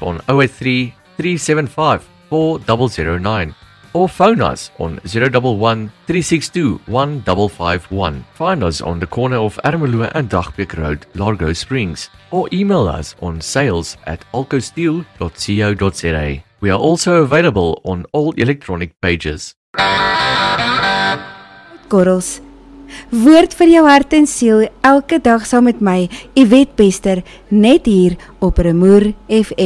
on 083 375 4009 or phone us on 011 362 1551. Find us on the corner of Ermelo and Dagbeek Road, Largo Springs, or email us on sales@alcosteel.co.za. We are also available on all electronic pages. Korrels. Woord vir jou hart en siel elke dag saam met my, Yvette Bester, net hier op Remoer FM.